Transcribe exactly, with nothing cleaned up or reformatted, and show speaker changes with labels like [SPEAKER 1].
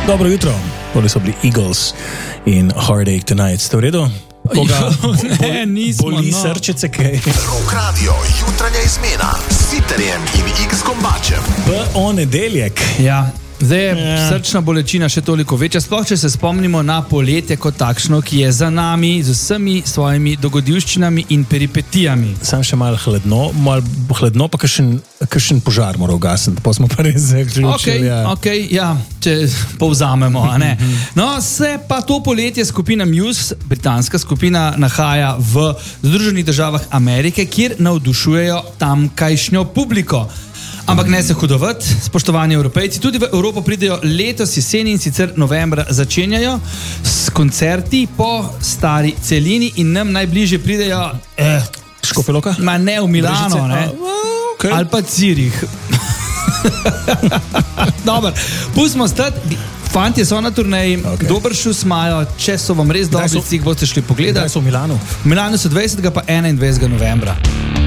[SPEAKER 1] Dobro jutro, tole so bili Eagles in Heartache Tonight. Ste v redu? Koga
[SPEAKER 2] ne, nismo,
[SPEAKER 1] boli
[SPEAKER 2] no.
[SPEAKER 1] srčice, kaj?
[SPEAKER 3] Rock Radio, jutranja izmena s Siterjem in X Kombačem.
[SPEAKER 1] Po nedeljek.
[SPEAKER 2] Ja, zdaj je
[SPEAKER 1] Ja.
[SPEAKER 2] srčna bolečina še toliko večja, sploh če se spomnimo na poletje kot takšno, ki je za nami z vsemi svojimi dogodivščinami in peripetijami.
[SPEAKER 1] Sam še malo hladno, malo hladno, pa kakšen, kakšen požar mora ugasniti, pa smo pa res zaključili.
[SPEAKER 2] Ok,
[SPEAKER 1] ja.
[SPEAKER 2] ok, ja, če povzamemo, a ne. No, se pa to poletje skupina Muse, britanska skupina, nahaja v Združenih državah Amerike, kjer navdušujejo tamkajšnjo publiko. Ampak ne se hudovati, spoštovani Evropejci, tudi v Evropo pridejo letos jeseni in sicer novembra začenjajo s koncerti po stari celini in nam najbližje pridejo eh,
[SPEAKER 1] Škofja Loka?
[SPEAKER 2] ma ne v Milano,
[SPEAKER 1] Brežice?
[SPEAKER 2] ne,
[SPEAKER 1] A, okay.
[SPEAKER 2] ali pa Cirih. Dobar, pustimo stati, fantje so na turneji,
[SPEAKER 1] Ok.
[SPEAKER 2] okay. Dober šus imajo, če so vam res
[SPEAKER 1] Kdaj
[SPEAKER 2] dobri,
[SPEAKER 1] so-
[SPEAKER 2] si jih boste šli
[SPEAKER 1] Kdaj
[SPEAKER 2] pogledati.
[SPEAKER 1] so v Milanu?
[SPEAKER 2] V Milanu so dvajsetega pa enaindvajsetega novembra.